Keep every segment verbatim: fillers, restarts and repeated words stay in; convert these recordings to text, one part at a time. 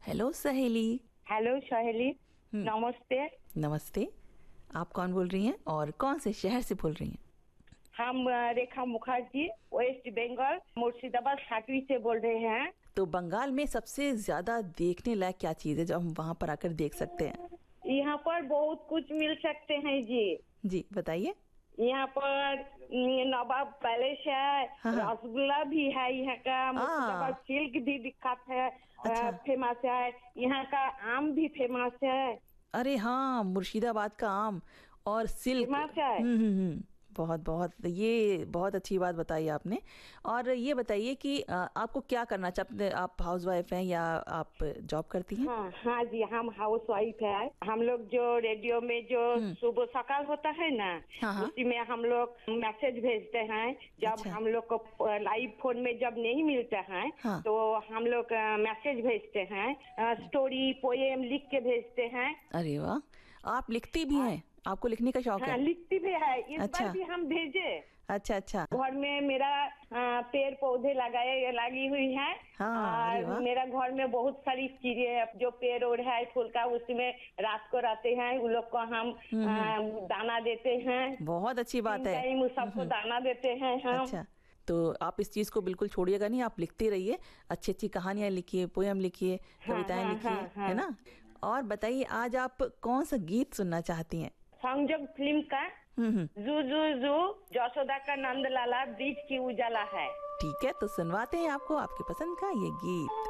Hello सहेली। Hello सहेली, हम्म, नमस्ते। नमस्ते। आप कौन बोल रही हैं और कौन से शहर से बोल रही हैं? हम अ, रेखा मुखर्जी, वेस्ट बंगाल, मुर्शिदाबाद छाटवी से बोल रहे हैं। तो बंगाल में सबसे ज्यादा देखने लायक क्या चीज है जो हम वहां पर आकर देख सकते हैं? यहाँ पर बहुत कुछ मिल सकते हैं जी। जी बताइए। यहाँ पर न, नवाब पैलेस है, हाँ हाँ। रसगुल्ला भी है यहाँ का, आ, मुर्शिदाबाद सिल्क भी विख्यात है, अच्छा। फेमस है। यहाँ का आम भी फेमस है। अरे हाँ, मुर्शिदाबाद का आम और सिल्क। फेमस है। हम्म हम्म हम्म। बहुत बहुत, ये बहुत अच्छी बात बताई आपने। और ये बताइए कि अ, आपको क्या करना चाहते, आप हाउस वाइफ हैं या आप जॉब करती हैं? हाँ हाँ जी, हम हाउस वाइफ है। हम लोग जो रेडियो में जो हम्म। सुबह सकाल होता है ना, हाँ हाँ। उसी में हम लोग मैसेज भेजते हैं। जब अच्छा। हम लोग को लाइव फोन में जब नहीं मिलता है हाँ। तो हम लोग मैसेज भेजते हैं, स्टोरी पोएम लिख के भेजते हैं। अरे वाह, आप लिखती भी हैं? आपको लिखने का शौक हाँ, है? लिखती भी है। इस बार अच्छा भी हम भेजे। अच्छा अच्छा। घर में मेरा अ, पेड़ पौधे लगाए लगी हुई है। हाँ, अरे और वाह। मेरा घर में बहुत सारी चीजें है, जो पेड़ ओड़ है फूल का, उसमें रात को रहते हैं उन लोग को हम हम्म हम्म। अ, दाना देते हैं। बहुत अच्छी बात तीन है। टाइम हम्म सबको हम्म। दाना देते हैं हम। अच्छा, तो आप इस चीज़ को बिल्कुल छोड़िएगा नहीं, आप लिखते रहिए। अच्छी अच्छी कहानियाँ लिखिए, पोयम लिखिए, हाँ कविताएं हाँ हाँ लिखिए, हाँ। है ना? और बताइए, आज आप कौन सा गीत सुनना चाहती हैं? संजोग फिल्म का हम्म हम्म। जू जू जू जसोदा का नंद लाला बीच की उजाला है। ठीक है, तो सुनवाते हैं आपको आपके पसंद का ये गीत।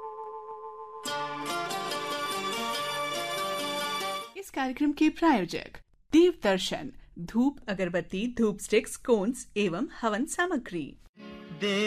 इस कार्यक्रम के प्रायोजक देव दर्शन, धूप अगरबत्ती, धूप स्टिक्स, कोन्स एवं हवन सामग्री।